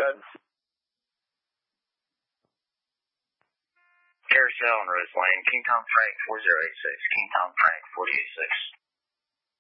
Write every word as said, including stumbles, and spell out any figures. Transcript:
ahead. Carousel and Rose Lane, King Tom Frank four zero eight six, King Tom Frank four zero eight six.